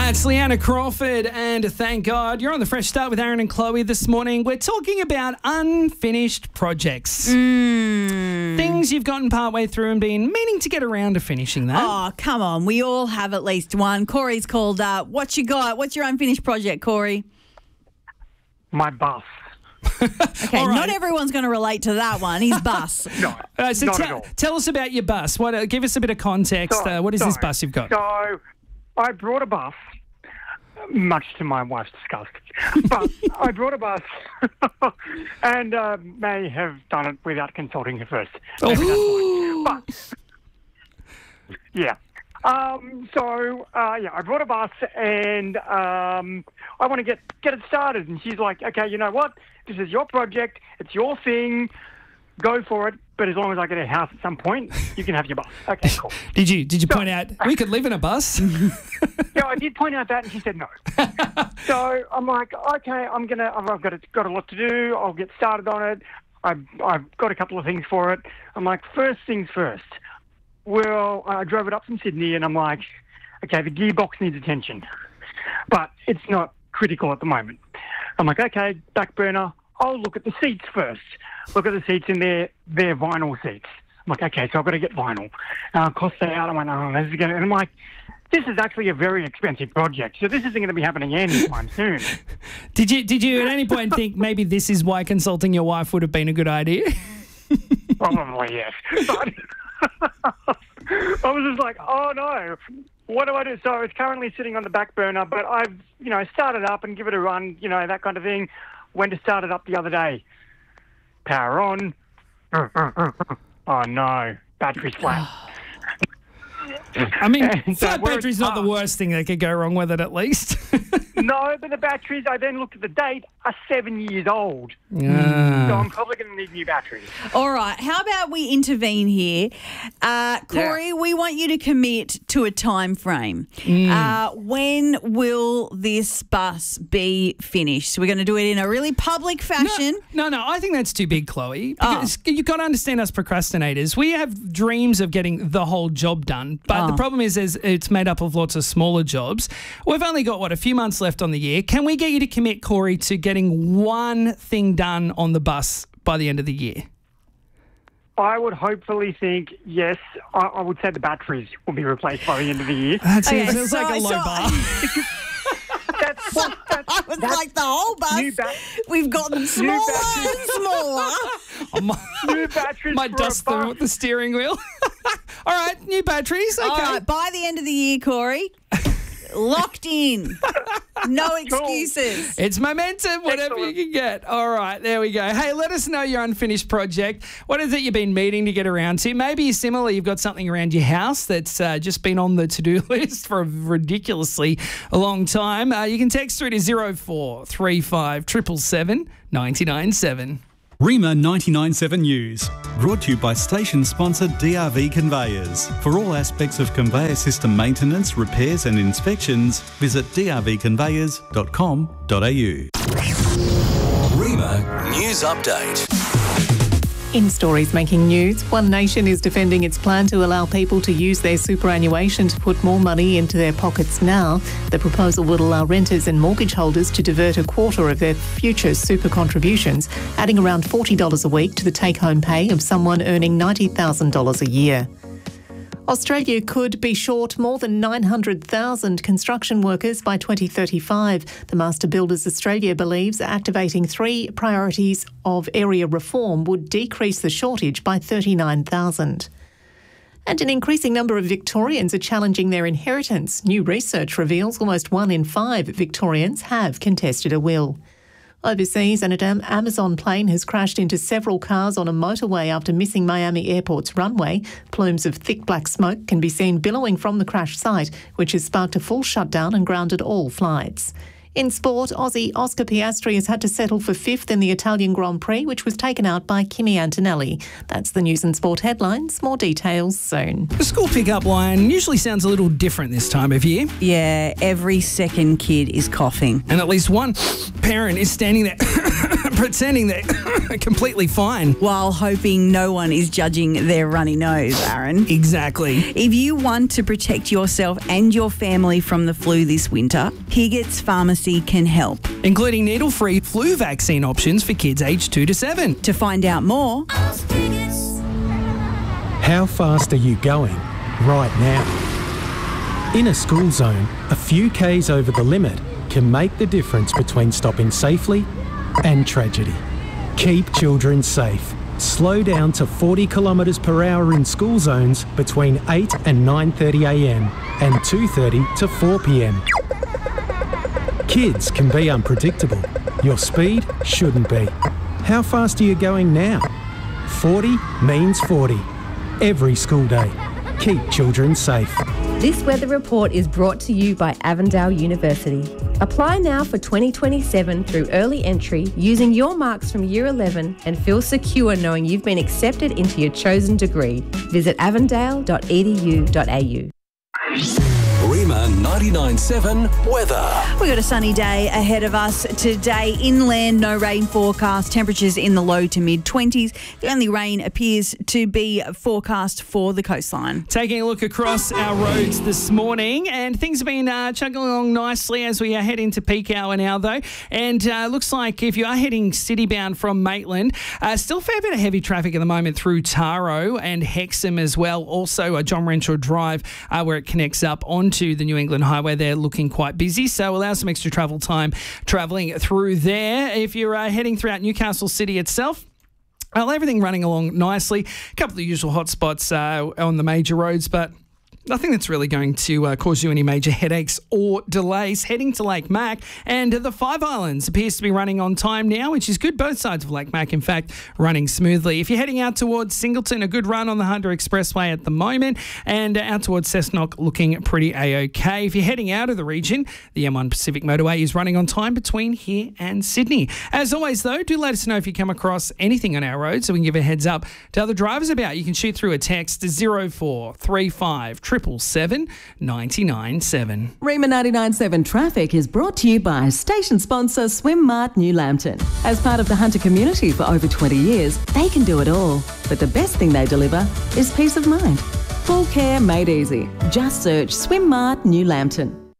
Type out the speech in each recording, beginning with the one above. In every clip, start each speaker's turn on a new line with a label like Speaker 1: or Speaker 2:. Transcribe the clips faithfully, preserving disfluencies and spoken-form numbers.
Speaker 1: That's Leanna Crawford, and thank God you're on the Fresh Start with Aaron and Chloe this morning. We're talking about unfinished projects.
Speaker 2: Mm.
Speaker 1: Things you've gotten partway through and been meaning to get around to finishing that.
Speaker 2: Oh, come on. We all have at least one. Corey's called up. What you got? What's your unfinished project, Corey?
Speaker 3: My bus.
Speaker 2: Okay,
Speaker 1: All right.
Speaker 2: not everyone's going to relate to that one. His bus.
Speaker 3: No,
Speaker 1: Uh, so
Speaker 3: not
Speaker 1: te-
Speaker 3: at all.
Speaker 1: tell us about your bus. What? Uh, give us a bit of context.
Speaker 3: So-
Speaker 1: uh, what is
Speaker 3: so-
Speaker 1: this bus you've got?
Speaker 3: So, I brought a bus, much to my wife's disgust. But I brought a bus and uh, may have done it without consulting her first. Maybe that's why. But, yeah. Um, so, uh, yeah, I brought a bus and um, I want to get, get it started. And she's like, okay, you know what? This is your project. It's your thing. Go for it. But as long as I get a house at some point, you can have your bus. Okay, cool.
Speaker 1: Did you did you
Speaker 3: So-
Speaker 1: point out we could live in a bus?
Speaker 3: Yeah, I did point out that, and she said no. So I'm like, okay, I'm gonna, I've got a, got a lot to do. I'll get started on it. I've, I've got a couple of things for it. I'm like, first things first. Well, I drove it up from Sydney, and I'm like, okay, the gearbox needs attention, but it's not critical at the moment. I'm like, okay, back burner. I'll look at the seats first. Look at the seats in their their vinyl seats. I'm like, okay, so I've got to get vinyl. And I cost that out. I went, oh, this is going to... And I'm like, this is actually a very expensive project, so this isn't going to be happening anytime soon.
Speaker 1: Did you did you at any point think maybe this is why consulting your wife would have been a good idea?
Speaker 3: Probably, yes. But I was just like, oh, no. What do I do? So it's currently sitting on the back burner, but I've, you know, started up and give it a run, you know, that kind of thing. Went to start it up the other day. Power on. Oh, no. Battery's flat.
Speaker 1: I mean,
Speaker 3: And so
Speaker 1: flat
Speaker 3: where
Speaker 1: battery's
Speaker 3: it's
Speaker 1: not the
Speaker 3: parked-
Speaker 1: worst thing that could go wrong with it, at least.
Speaker 3: No, but the batteries, I then looked at the date, are seven years old. So
Speaker 1: Ah.
Speaker 3: I'm probably going to need new batteries.
Speaker 2: All right. How about we intervene here? Uh, Corey, we want you to commit to a time frame.
Speaker 1: Mm.
Speaker 2: Uh, when will this bus be finished? So we're going to do it in a really public fashion.
Speaker 1: No, no, I think that's too big, Chloe.
Speaker 2: Oh.
Speaker 1: Because you've got to understand us procrastinators. We have dreams of getting the whole job done, but the
Speaker 2: Oh.
Speaker 1: problem is, is it's made up of lots of smaller jobs. We've only got, what, a few months left on the year. Can we get you to commit, Corey, to getting one thing done on the bus by the end of the year?
Speaker 3: I would hopefully think, yes, I, I would say the batteries will be replaced by the end of the year.
Speaker 1: That's
Speaker 2: Okay,
Speaker 1: it. It's
Speaker 2: so-
Speaker 1: like a low
Speaker 2: so-
Speaker 1: bar.
Speaker 3: That's, what, that's,
Speaker 2: I was
Speaker 3: that's
Speaker 2: like, the whole
Speaker 3: new
Speaker 2: bus,
Speaker 3: ba-
Speaker 2: we've gotten smaller
Speaker 3: batteries.
Speaker 2: and smaller.
Speaker 1: I might,
Speaker 3: new batteries
Speaker 1: might
Speaker 3: for
Speaker 1: dust
Speaker 3: a
Speaker 1: them
Speaker 3: bus.
Speaker 1: with the steering wheel. All right, new batteries. Okay.
Speaker 2: All right, by the end of the year, Corey, locked in. No excuses.
Speaker 1: It's momentum, whatever
Speaker 3: Excellent.
Speaker 1: you can get. All right, there we go. Hey, let us know your unfinished project. What is it you've been meaning to get around to? Maybe similar, you've got something around your house that's uh, just been on the to-do list for a ridiculously long time. Uh, you can text through to zero four three five seven seven seven nine nine seven.
Speaker 4: Rima ninety-nine point seven News, brought to you by station sponsor D R V Conveyors. For all aspects of conveyor system maintenance, repairs and inspections, visit d r v conveyors dot com dot a u.
Speaker 5: Rima News Update.
Speaker 6: In stories making news, One Nation is defending its plan to allow people to use their superannuation to put more money into their pockets now. The proposal would allow renters and mortgage holders to divert a quarter of their future super contributions, adding around forty dollars a week to the take-home pay of someone earning ninety thousand dollars a year. Australia could be short more than nine hundred thousand construction workers by twenty thirty-five. The Master Builders Australia believes activating three priorities of area reform would decrease the shortage by thirty-nine thousand. And an increasing number of Victorians are challenging their inheritance. New research reveals almost one in five Victorians have contested a will. Overseas, an Amazon plane has crashed into several cars on a motorway after missing Miami Airport's runway. Plumes of thick black smoke can be seen billowing from the crash site, which has sparked a full shutdown and grounded all flights. In sport, Aussie Oscar Piastri has had to settle for fifth in the Italian Grand Prix, which was taken out by Kimi Antonelli. That's the news and sport headlines. More details soon.
Speaker 1: The school pickup line usually sounds a little different this time of year.
Speaker 2: Yeah, every second kid is coughing.
Speaker 1: And at least one parent is standing there pretending they're completely fine.
Speaker 2: While hoping no one is judging their runny nose, Aaron.
Speaker 1: Exactly.
Speaker 2: If you want to protect yourself and your family from the flu this winter, Higgett's Pharmacy can help.
Speaker 1: Including needle-free flu vaccine options for kids aged two to seven.
Speaker 2: To find out more,
Speaker 5: how fast are you going right now? In a school zone, a few Ks over the limit can make the difference between stopping safely and tragedy. Keep children safe. Slow down to forty kilometres per hour in school zones between eight and nine thirty a m and two thirty to four p m. Kids can be unpredictable. Your speed shouldn't be. How fast are you going now? forty means forty. Every school day. Keep children safe.
Speaker 7: This weather report is brought to you by Avondale University. Apply now for twenty twenty-seven through early entry using your marks from Year eleven and feel secure knowing you've been accepted into your chosen degree. Visit avondale dot e d u dot a u.
Speaker 8: Rima ninety-nine point seven weather.
Speaker 2: We've got a sunny day ahead of us today. Inland, no rain forecast. Temperatures in the low to mid twenties. The only rain appears to be forecast for the coastline.
Speaker 1: Taking a look across our roads this morning, and things have been uh, chugging along nicely as we are heading to peak hour now, though. And uh, looks like if you are heading city-bound from Maitland, uh, still a fair bit of heavy traffic at the moment through Taro and Hexham as well. Also, uh, John Renshaw Drive, uh, where it connects up onto the New England Highway, they're looking quite busy, so allow some extra travel time travelling through there. If you're uh, heading throughout Newcastle City itself, well, everything running along nicely. A couple of the usual hotspots uh, on the major roads, but nothing that's really going to uh, cause you any major headaches or delays. Heading to Lake Mac, and the Five Islands appears to be running on time now, which is good. Both sides of Lake Mac, in fact, running smoothly. If you're heading out towards Singleton, a good run on the Hunter Expressway at the moment, and out towards Cessnock, looking pretty A-OK. If you're heading out of the region, the M one Pacific Motorway is running on time between here and Sydney. As always, though, do let us know if you come across anything on our road so we can give a heads up to other drivers about. You can shoot through a text to zero four three five Triple seven ninety nine seven.
Speaker 9: Rima ninety-nine point seven Traffic is brought to you by station sponsor Swimmart New Lambton. As part of the Hunter community for over twenty years, they can do it all. But the best thing they deliver is peace of mind. Full care made easy. Just search Swimmart New Lambton.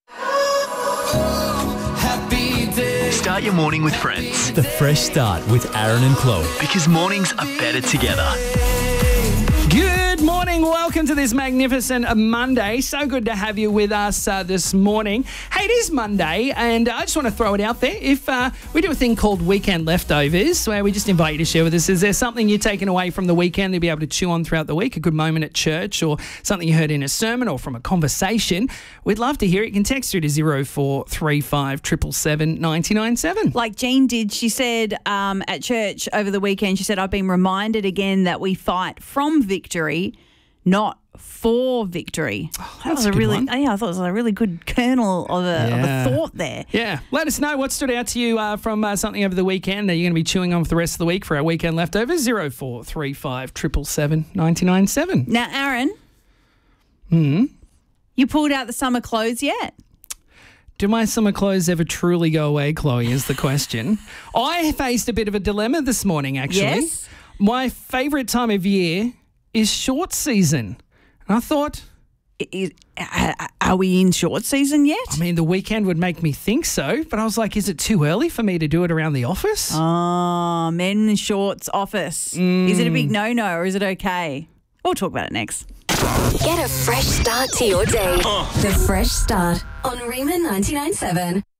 Speaker 10: Start your morning with friends.
Speaker 11: The Fresh Start with Aaron and Chloe.
Speaker 10: Because mornings are better together.
Speaker 1: Good morning. Welcome to this magnificent Monday. So good to have you with us uh, this morning. Hey, it is Monday, and I just want to throw it out there. If uh, we do a thing called Weekend Leftovers, where we just invite you to share with us, is there something you're taking away from the weekend that you'll be able to chew on throughout the week, a good moment at church, or something you heard in a sermon or from a conversation? We'd love to hear it. You can text through to zero four three five seven seven seven nine nine seven.
Speaker 2: Like Jean did, she said um, at church over the weekend, she said, I've been reminded again that we fight from victory, not for victory.
Speaker 1: Oh,
Speaker 2: that was a, a really, one. yeah, I thought it was a really good kernel of a, yeah. of a thought there.
Speaker 1: Yeah. Let us know what stood out to you uh, from uh, something over the weekend that you're going to be chewing on for the rest of the week for our weekend leftovers. zero four three five seven seven seven nine nine seven.
Speaker 2: Now, Aaron,
Speaker 1: hmm?
Speaker 2: you pulled out the summer clothes yet?
Speaker 1: Do my summer clothes ever truly go away, Chloe, is the question. I faced a bit of a dilemma this morning, actually.
Speaker 2: Yes?
Speaker 1: My favourite time of year is short season. And I thought...
Speaker 2: Is, are we in short season yet?
Speaker 1: I mean, the weekend would make me think so, but I was like, is it too early for me to do it around the office?
Speaker 2: Oh, men in shorts office. Mm. Is it a big no-no or is it okay? We'll talk about it next.
Speaker 12: Get a fresh start to your day. Uh. The Fresh Start on Rima ninety-nine point seven.